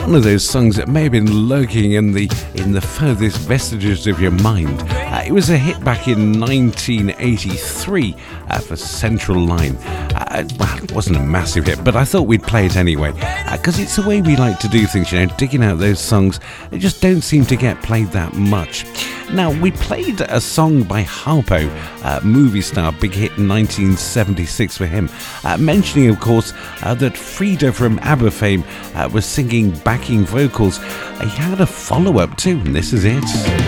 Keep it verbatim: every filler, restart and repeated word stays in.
one of those songs that may have been lurking in the in the furthest vestiges of your mind. Uh, it was a hit back in nineteen eighty-three uh, for Central Line. Uh, well, it wasn't a massive hit, but I thought we'd play it anyway, because uh, it's the way we like to do things, you know, digging out those songs that just don't seem to get played that much. Now, we played a song by Harpo, uh, movie star, big hit in nineteen seventy-six for him, uh, mentioning, of course, uh, that Frida from ABBA fame uh, was singing backing vocals. He had a follow-up too, and this is it.